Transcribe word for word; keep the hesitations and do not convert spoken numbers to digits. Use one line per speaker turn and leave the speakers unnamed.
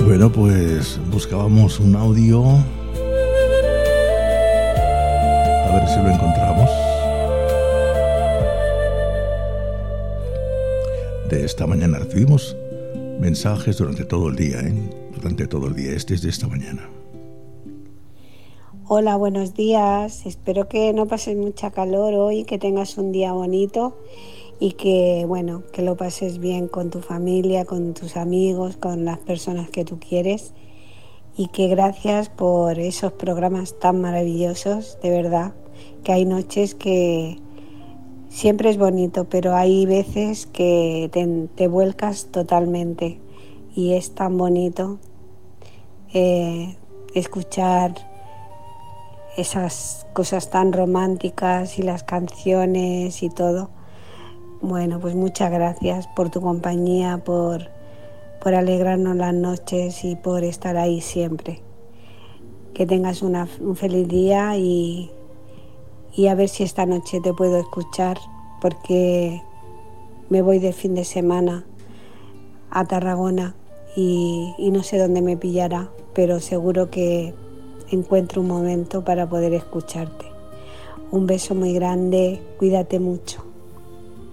Bueno, pues buscábamos un audio. A ver si lo encontramos. De esta mañana recibimos mensajes durante todo el día, ¿eh? Durante todo el día. Este es de esta mañana.
Hola, buenos días. Espero que no pases mucha calor hoy, que tengas un día bonito y que, bueno, que lo pases bien con tu familia, con tus amigos, con las personas que tú quieres, y que gracias por esos programas tan maravillosos, de verdad, que hay noches que siempre es bonito, pero hay veces que te, te vuelcas totalmente y es tan bonito eh, escuchar esas cosas tan románticas y las canciones y todo. Bueno, pues muchas gracias por tu compañía, por, por alegrarnos las noches y por estar ahí siempre. Que tengas una, un feliz día y, y a ver si esta noche te puedo escuchar, porque me voy de fin de semana a Tarragona y, y no sé dónde me pillará, pero seguro que encuentro un momento para poder escucharte. Un beso muy grande, cuídate mucho.